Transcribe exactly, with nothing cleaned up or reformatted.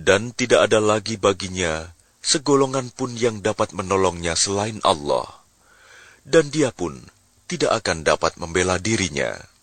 Dan tidak ada lagi baginya segolongan pun yang dapat menolongnya selain Allah, dan dia pun tidak akan dapat membela dirinya.